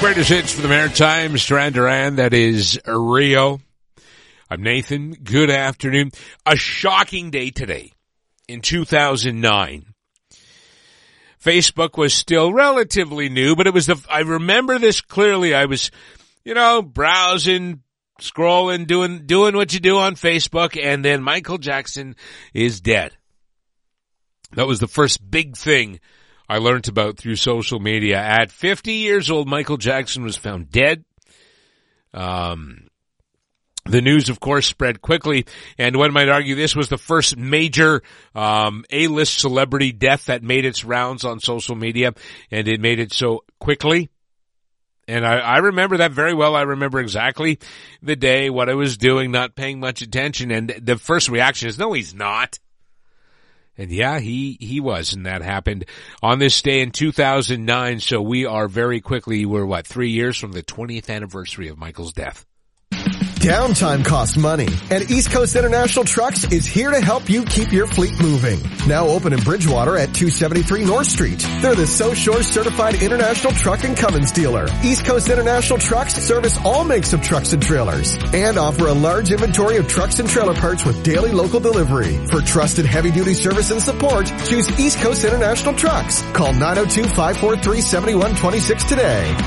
Greatest hits for the Maritimes, Duran Duran, that is Rio. I'm Nathan. Good afternoon. A shocking day today. In 2009, Facebook was still relatively new, but it was I remember this clearly. I was, browsing, scrolling, doing what you do on Facebook, and then Michael Jackson is dead. That was the first big thing I learned about through social media. At 50 years old, Michael Jackson was found dead. The news, of course, spread quickly, and one might argue this was the first major A-list celebrity death that made its rounds on social media, and it made it so quickly. And I remember that very well. I remember exactly the day, what I was doing, not paying much attention, and the first reaction is, no, he's not. And yeah, he was, and that happened on this day in 2009, so we are very quickly, we're 3 years from the 20th anniversary of Michael's death. Downtime costs money, and East Coast International Trucks is here to help you keep your fleet moving. Now open in Bridgewater at 273 North Street. They're the So Shore Certified International Truck and Cummins dealer. East Coast International Trucks service all makes of trucks and trailers and offer a large inventory of trucks and trailer parts with daily local delivery. For trusted heavy-duty service and support, choose East Coast International Trucks. Call 902-543-7126 today.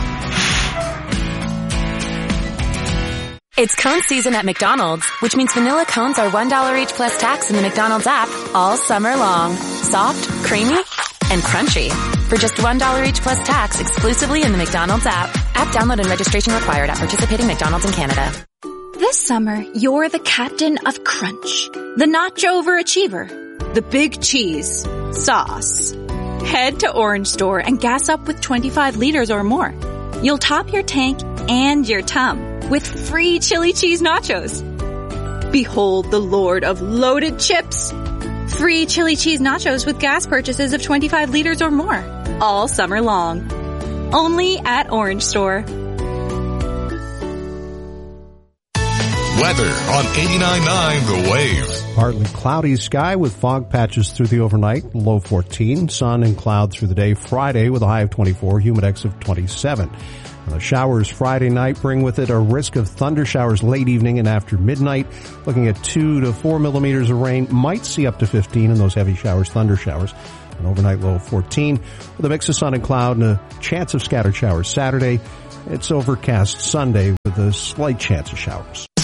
It's cone season at McDonald's, which means vanilla cones are $1 each plus tax in the McDonald's app all summer long. Soft, creamy, and crunchy. For just $1 each plus tax exclusively in the McDonald's app. App download and registration required at participating McDonald's in Canada. This summer, you're the captain of Crunch, the nacho overachiever, the big cheese, sauce. Head to Orange Store and gas up with 25 liters or more. You'll top your tank and your tum with free chili cheese nachos. Behold the Lord of loaded chips. Free chili cheese nachos with gas purchases of 25 liters or more. All summer long. Only at Orange Store. Weather on 89.9 The Wave. Partly cloudy sky with fog patches through the overnight, low 14. Sun and cloud through the day. Friday with a high of 24, humidex of 27. The showers Friday night bring with it a risk of thunder showers late evening and after midnight. Looking at 2 to 4 millimeters of rain. Might see up to 15 in those heavy showers, thunder showers. An overnight low of 14 with a mix of sun and cloud and a chance of scattered showers Saturday. It's overcast Sunday with a slight chance of showers.